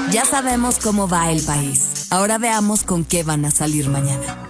Ya sabemos cómo va el país. Ahora veamos con qué van a salir mañana.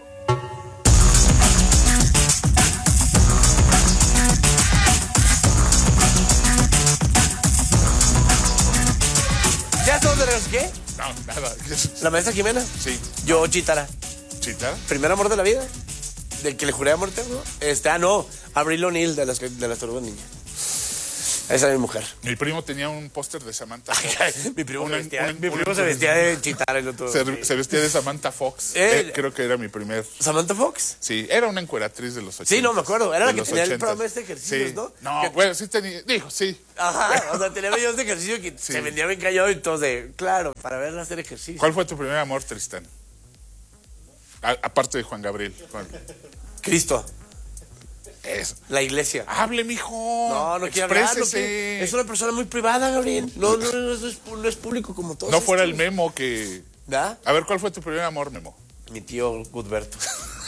¿Ya todos de los qué? No, nada. ¿La maestra Jimena? Sí. Yo, Chitara. ¿Chita? ¿Primer amor de la vida? ¿Del que le juré amor eterno? No. Abril O'Neil de las Tortugas Ninja. Esa es mi mujer. Mi primo tenía un póster de Samantha Fox. Mi primo se vestía de Chitara y no todo. Se vestía de Samantha Fox. Creo que era mi primer. ¿Samantha Fox? Sí, era una encueratriz de los 80. Sí, no me acuerdo. Era la que tenía 80. el programa de ejercicios, sí. ¿no? No, bueno, sí tenía. Dijo, sí. Ajá, o sea, tenía videos de ejercicio que se vendía bien callado y todo de. Claro, para verla hacer ejercicio. ¿Cuál fue tu primer amor, Tristán? Aparte de Juan Gabriel. Cristo. Eso. La iglesia. Hable, mijo. No quiero hablar. Es una persona muy privada, Gabriel. No es público como todos. No fuera el Memo que. ¿Da? A ver, ¿cuál fue tu primer amor, Memo? Mi tío Gudberto.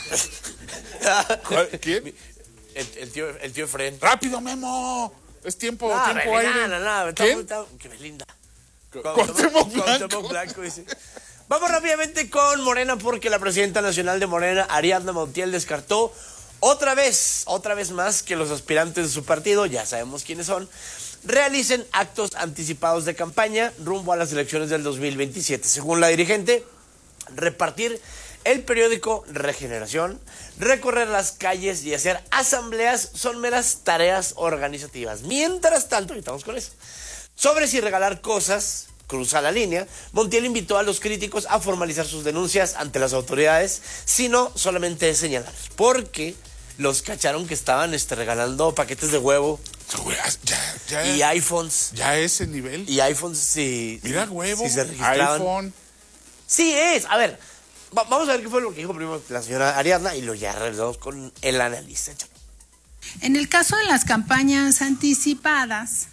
¿Quién? El tío Efren. ¡Rápido, Memo! Es tiempo aire. ¿Quién? Que Belinda. Cuauhtémoc Blanco, dice. Vamos rápidamente con Morena, porque la presidenta nacional de Morena, Ariadna Montiel, descartó otra vez más que los aspirantes de su partido, ya sabemos quiénes son, realicen actos anticipados de campaña rumbo a las elecciones del 2027. Según la dirigente, repartir el periódico Regeneración, recorrer las calles y hacer asambleas son meras tareas organizativas. Mientras tanto, y estamos con eso, sobre si regalar cosas cruza la línea, Montiel invitó a los críticos a formalizar sus denuncias ante las autoridades, sino solamente señalar, porque los cacharon que estaban regalando paquetes de huevo y iPhones. ¿Ya a ese nivel? Y iPhones, sí. Mira, huevo, sí se registraban. iPhone. Sí es. A ver, vamos a ver qué fue lo que dijo primero la señora Ariadna y lo ya realizamos con el analista. En el caso de las campañas anticipadas,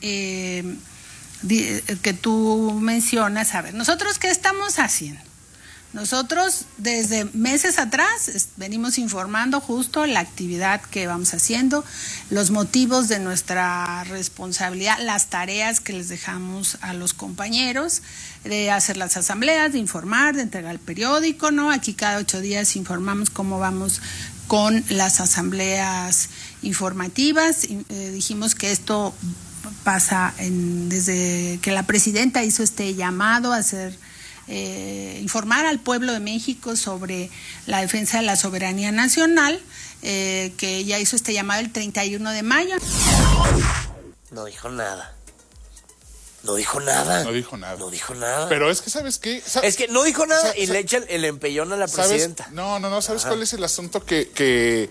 que tú mencionas, a ver, ¿nosotros qué estamos haciendo? Nosotros desde meses atrás venimos informando justo la actividad que vamos haciendo, los motivos de nuestra responsabilidad, las tareas que les dejamos a los compañeros, de hacer las asambleas, de informar, de entregar el periódico, ¿no? Aquí cada 8 días informamos cómo vamos con las asambleas informativas. Dijimos que esto pasa desde que la presidenta hizo este llamado a hacer informar al pueblo de México sobre la defensa de la soberanía nacional, que ella hizo este llamado el 31 de mayo. No dijo nada. No dijo nada. Pero es que, ¿sabes qué? Es que no dijo nada y le echa el empellón a la presidenta. No, ¿sabes cuál es el asunto? Que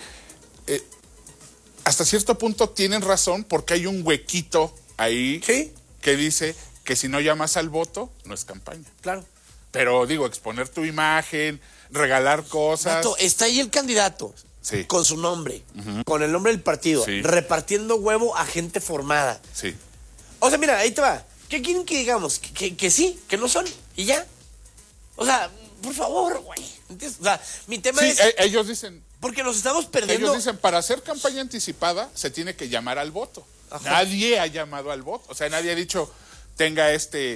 hasta cierto punto tienen razón, porque hay un huequito ahí que dice que si no llamas al voto, no es campaña. Claro. Pero digo, exponer tu imagen, regalar cosas. Nato, está ahí el candidato, con su nombre, con el nombre del partido, repartiendo huevo a gente formada. Sí. O sea, mira, ahí te va. ¿Qué quieren que digamos? Que sí, que no son, y ya. O sea, por favor, güey. ¿Entiendes? O sea, mi tema es... ellos dicen... Porque nos estamos perdiendo... Ellos dicen, para hacer campaña anticipada, se tiene que llamar al voto. Ajá. Nadie ha llamado al voto. O sea, nadie ha dicho, tenga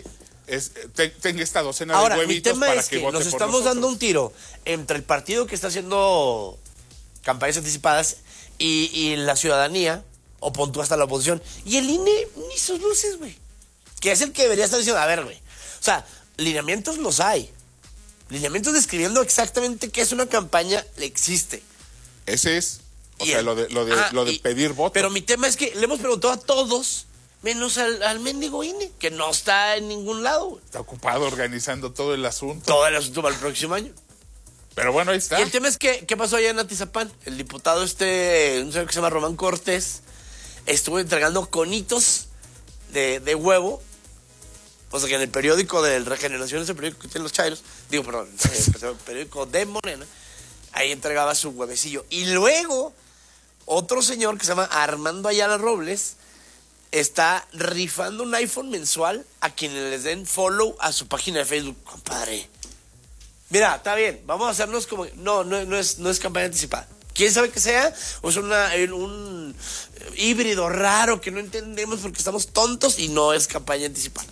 esta docena de huevitos para que vote por nosotros. Ahora, mi tema es que nos estamos dando un tiro entre el partido que está haciendo campañas anticipadas y la ciudadanía, o pon tú hasta la oposición, y el INE ni sus luces, güey. Que es el que debería estar diciendo, a ver, güey. O sea, lineamientos los hay. Lineamientos describiendo exactamente qué es una campaña existe. Ese es, o sea, lo de pedir votos. Pero mi tema es que le hemos preguntado a todos, menos al mendigo INE, que no está en ningún lado, güey. Está ocupado organizando todo el asunto. Todo el asunto para el próximo año. Pero bueno, ahí está. Y el tema es que, ¿qué pasó allá en Atizapán? El diputado un señor que se llama Román Cortés, estuvo entregando conitos de huevo. O sea, que en el periódico de Regeneración, ese periódico que tienen los chairos, el periódico de Morena, ahí entregaba su huevecillo. Y luego, otro señor que se llama Armando Ayala Robles, está rifando un iPhone mensual a quienes les den follow a su página de Facebook. Compadre, mira, está bien, vamos a hacernos como... No es campaña anticipada. ¿Quién sabe qué sea? O es un híbrido raro que no entendemos porque estamos tontos y no es campaña anticipada.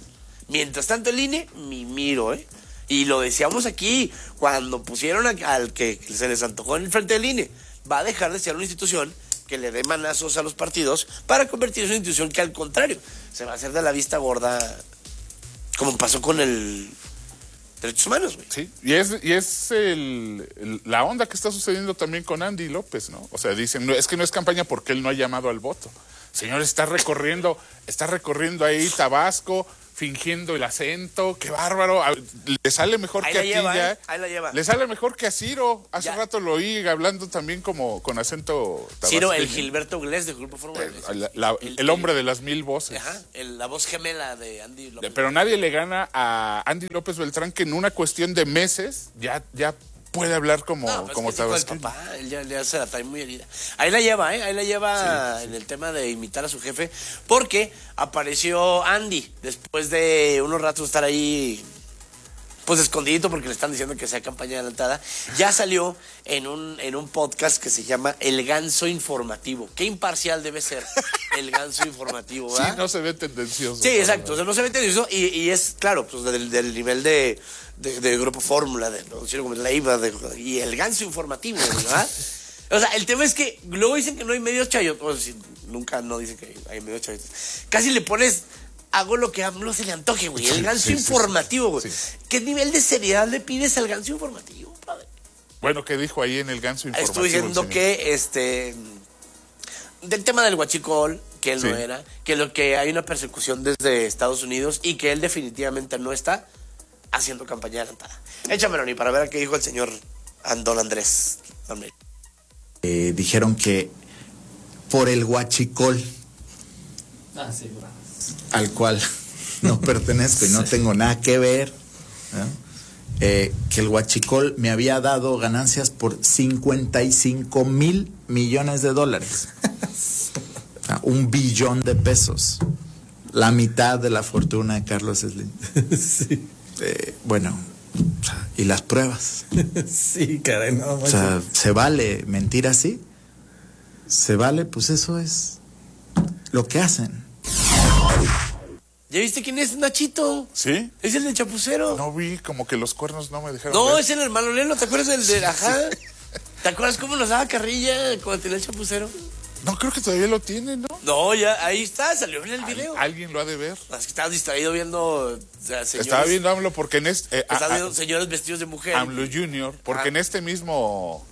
Mientras tanto el INE, mi miro, Y lo decíamos aquí, cuando pusieron al que se les antojó en el frente del INE, va a dejar de ser una institución que le dé manazos a los partidos para convertirse en una institución que al contrario, se va a hacer de la vista gorda, como pasó con el Derechos Humanos, güey. Sí, y es la onda que está sucediendo también con Andy López, ¿no? O sea, dicen, no, es que no es campaña porque él no ha llamado al voto. Señor, está recorriendo ahí Tabasco, fingiendo el acento, qué bárbaro. Le sale mejor ahí que a Tilla. Ahí la lleva. Le sale mejor que a Ciro. Hace ya. rato lo oí hablando también como con acento tabasqueño. Ciro, el Gilberto Glés de Grupo Fórmula. El hombre de las 1000 voces. Ajá, la voz gemela de Andy López. Pero nadie le gana a Andy López Beltrán, que en una cuestión de meses ya puede hablar como tabasqueño. Papá, él ya se la trae muy herida. Ahí la lleva, Ahí la lleva sí. En el tema de imitar a su jefe, porque apareció Andy después de unos ratos estar ahí, pues escondidito, porque le están diciendo que sea campaña adelantada. Ya salió en un podcast que se llama El Ganso Informativo. Qué imparcial debe ser El Ganso Informativo, ¿verdad? Sí, no se ve tendencioso. Sí, exacto, o sea, no se ve tendencioso y es, claro, pues del nivel de Grupo Fórmula, de Ciro Gómez Leiva, y El Ganso Informativo, ¿verdad? O sea, el tema es que luego dicen que no hay medios chayotes, o sea, nunca no dicen que hay medios chayotes. Casi le pones, hago lo que a AMLO se le antoje, güey, El Ganso Informativo, güey. Sí. ¿Qué nivel de seriedad le pides al Ganso Informativo, padre? Bueno, ¿qué dijo ahí en El Ganso Informativo? Estuve diciendo que, del tema del huachicol, que él no era, que hay una persecución desde Estados Unidos y que él definitivamente no está haciendo campaña adelantada. Échamelo, ni para ver a qué dijo el señor Don Andrés. Dijeron que por el huachicol, al cual no pertenezco y no tengo nada que ver, ¿no? Que el huachicol me había dado ganancias por 55 mil millones de dólares. O sea, 1 billón de pesos. La mitad de la fortuna de Carlos Slim. Sí. Bueno, ¿y las pruebas? Sí, caray, no. O sea, ¿se vale mentir así? ¿Se vale? Pues eso es lo que hacen. ¿Ya viste quién es Nachito? ¿Sí? Es el del Chapucero. No vi, como que los cuernos no me dejaron No, ver. es el hermano Lelo, ¿te acuerdas del de Ajá? ¿Te acuerdas cómo nos daba carrilla cuando tenía el Chapucero? No, creo que todavía lo tiene, ¿no? No, ya, ahí está, salió en el video. Alguien lo ha de ver. Es que estabas distraído viendo, o sea, señores. Estaba viendo AMLO porque en Estaba viendo señores vestidos de mujer. AMLO Junior, porque en este mismo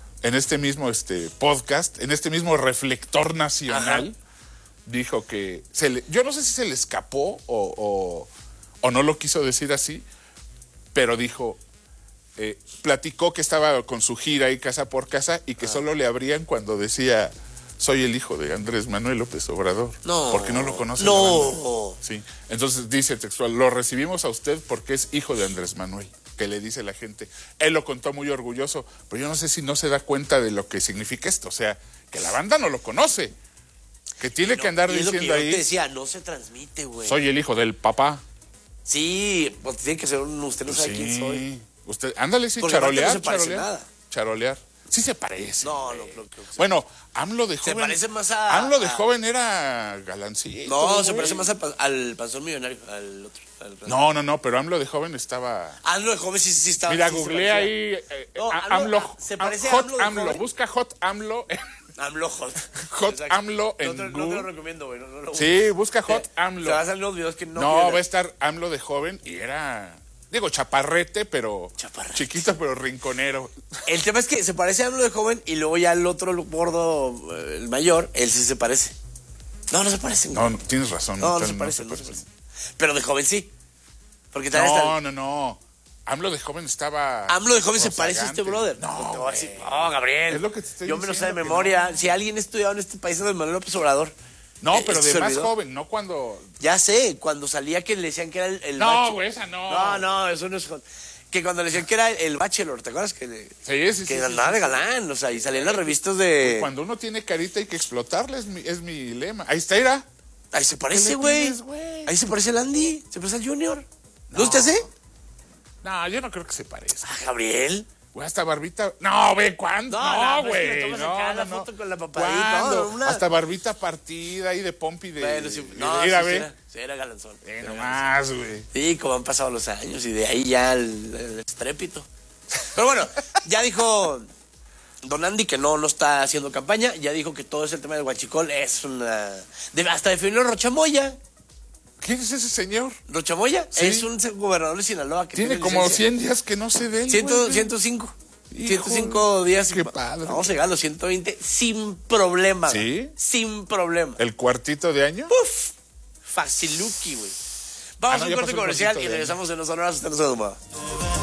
podcast, en este mismo reflector nacional, dijo que yo no sé si se le escapó o no lo quiso decir así, pero dijo, platicó que estaba con su gira ahí casa por casa y que solo le abrían cuando decía: soy el hijo de Andrés Manuel López Obrador. No. Porque no lo conoce. No. Sí. Entonces dice textual: lo recibimos a usted porque es hijo de Andrés Manuel. Que le dice la gente. Él lo contó muy orgulloso, pero yo no sé si no se da cuenta de lo que significa esto. O sea, que la banda no lo conoce. Que tiene que andar diciendo es lo que ahí. Yo te decía, no se transmite, güey. Soy el hijo del papá. Sí, pues tiene que ser usted no sabe quién soy. Usted, ándale, sí, porque charolear, no se parece nada. Charolear. Sí se parece. No, creo que sí. Bueno, AMLO de joven. Se parece más a. AMLO de joven era galancito. No, se parece más al Panzón Millonario, al otro. No, pero AMLO de joven estaba. AMLO de joven sí estaba. Mira, googleé ahí. No, AMLO. se parece Hot a AMLO. Busca Hot AMLO. AMLO Hot. Hot AMLO en Google. No te lo recomiendo, güey. No, sí, busca Hot AMLO. Te vas a salir los videos que no. No, va a estar AMLO de joven y era. Digo, chaparrete, pero. Chiquito, pero rinconero. El tema es que se parece a AMLO de joven y luego ya el otro gordo, el mayor, él sí se parece. No se parecen. No, tienes razón. No se parecen. Pero de joven sí. Porque también No. AMLO de joven estaba. AMLO de joven se parece a este brother. No, Gabriel. Es lo que te estoy yo me lo sé de diciendo, memoria. No. Si alguien ha estudiado en este país es Manuel López Obrador. No, pero de más joven, no cuando. Ya sé, cuando salía que le decían que era el No, güey, esa no. No, eso no es. Que cuando le decían que era el Bachelor, ¿te acuerdas? Sí. Que andaba de galán, o sea, y salían las revistas de. Cuando uno tiene carita hay que explotarla, es mi lema. Ahí está, era. Ahí se parece, güey. Ahí se parece el Andy, se parece al Junior. ¿No te hace? No, yo no creo que se parezca. Gabriel. Güey, hasta barbita. No, ve, ¿cuándo? No, No, pues que güey. le tomas No, acá la no, foto no. con la papadita. ¿Cuándo? No, una- Hasta barbita partida ahí de pompi de. Bueno, sí, de- no, mira, sí, ve. sí era galanzón. Sí, era Nomás, güey. Sí, como han pasado los años y de ahí ya el estrépito. Pero bueno, ya dijo Don Andy que no está haciendo campaña, ya dijo que todo ese tema del huachicol es una... hasta definió Rochamoya. ¿Quién es ese señor? ¿Rochamoya? Sí. Es un gobernador de Sinaloa que Tiene como licencia. 100 días que no se ve. 105. Hijo, 105 días. qué padre. Vamos a llegar a los 120 sin problema. ¿Sí? güey. Sin problema. ¿El cuartito de año? ¡Puf! Faciluki, güey. Vamos no, a un ya corte pasó el comercial cuartito y de regresamos en los honorables. Usted no se duerma.